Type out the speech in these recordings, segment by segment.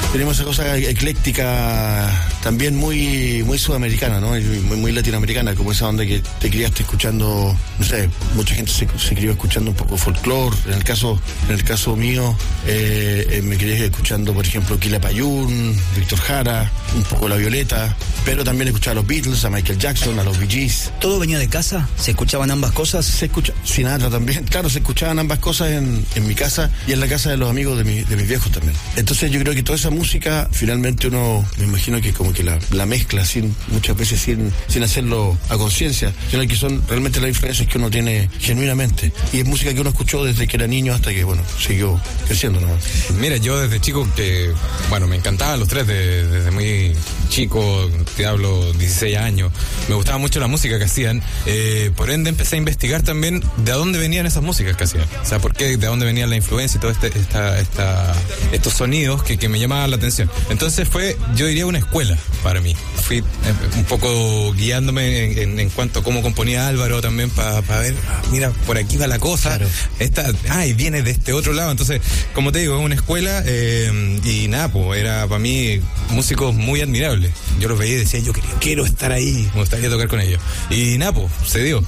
Tenemos esa cosa ecléctica también muy sudamericana, ¿no? Muy latinoamericana, como esa onda que te criaste escuchando, no sé, mucha gente se crió escuchando un poco folclore. En el caso mío, me crié escuchando, por ejemplo, Quilapayún, Víctor Jara, un poco La Violeta, pero también escuchaba a los Beatles, a Michael Jackson, a los Bee Gees. ¿Todo venía de casa? ¿Se escuchaban ambas cosas? Se escucha Sinatra también, claro, se escuchaban ambas cosas en mi casa y en la casa de los amigos de mis viejos también. Entonces yo creo que toda esa música, finalmente uno, me imagino que como que la mezcla muchas veces sin hacerlo a conciencia, sino que son realmente las influencias que uno tiene genuinamente. Y es música que uno escuchó desde que era niño hasta que, bueno, siguió creciendo, ¿no? Mira, yo desde chico me encantaban los tres desde muy chico, te hablo 16 años, me gustaba mucho la música que hacían, por ende empecé a investigar también de dónde venían esas músicas que hacían, o sea, de dónde venía la influencia y todo estos sonidos que me llamaban la atención. Entonces yo diría una escuela para mí. Fui un poco guiándome en cuanto a cómo componía Álvaro también para ver, mira, por aquí va la cosa, claro. Y viene de este otro lado. Entonces, como te digo, es una escuela y nada, pues era para mí músicos muy admirables. Yo los veía y decía, yo quiero estar ahí, me gustaría tocar con ellos. Y nada, pues se dio.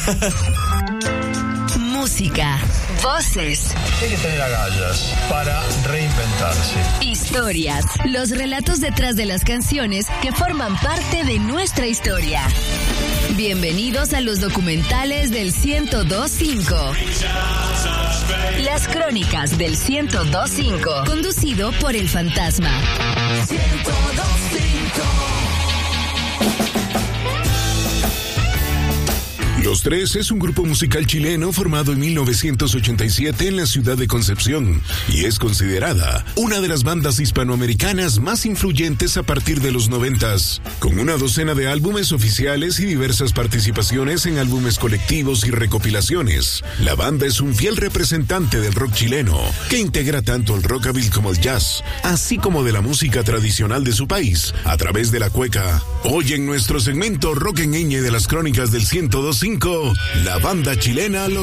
Música, voces. Hay que tener agallas para reinventarse. Historias, los relatos detrás de las canciones que forman parte de nuestra historia. Bienvenidos a los documentales del 102.5. Las crónicas del 102.5. Conducido por El Fantasma. 102.5. Los Tres es un grupo musical chileno formado en 1987 en la ciudad de Concepción y es considerada una de las bandas hispanoamericanas más influyentes a partir de los 90s, con una docena de álbumes oficiales y diversas participaciones en álbumes colectivos y recopilaciones. La banda es un fiel representante del rock chileno, que integra tanto el rockabilly como el jazz, así como de la música tradicional de su país, a través de la cueca. Hoy en nuestro segmento Rock en Ñ de las crónicas del 102.5, la banda chilena Los